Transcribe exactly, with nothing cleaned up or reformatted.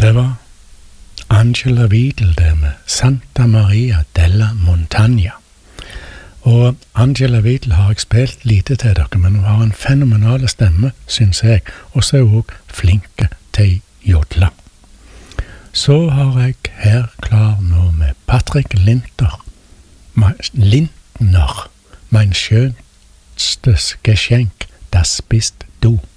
Det var Angela Vidal der med Santa Maria della Montagna. Og Angela Vidal har jeg spilt lite til dere, men hun har en fenomenal stemme, synes jeg, og så er hun også flinke til jodla. Så har jeg her klar nå med Patrick Linter, Lindner, mein schönstes Geschenk, das bist du.